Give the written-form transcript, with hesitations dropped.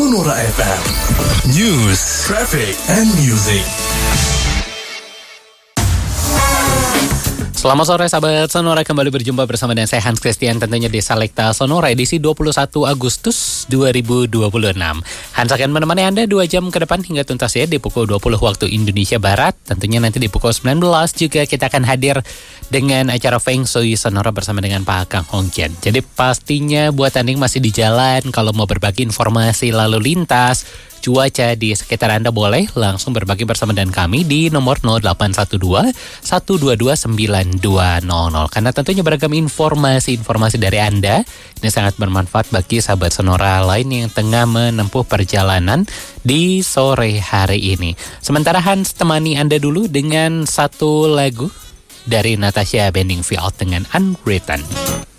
Sonora FM. News, traffic, and music. Selamat sore sahabat Sonora, kembali berjumpa bersama dengan saya Hans Christian tentunya di Selekta Sonora edisi 21 Agustus 2026. Hans akan menemani Anda 2 jam ke depan hingga tuntas ya di pukul 20 waktu Indonesia Barat. Tentunya nanti di pukul 19 juga kita akan hadir dengan acara Feng Shui Sonora bersama dengan Pak Kang Hongkian. Jadi pastinya buat Anda yang masih di jalan, kalau mau berbagi informasi lalu lintas, cuaca di sekitar Anda, boleh langsung berbagi bersama dengan kami di nomor 0812 122 9200. Karena tentunya beragam informasi dari Anda ini sangat bermanfaat bagi sahabat Sonora lain yang tengah menempuh perjalanan di sore hari ini. Sementara Hans temani Anda dulu dengan satu lagu dari Natasha Bedingfield dengan Unwritten.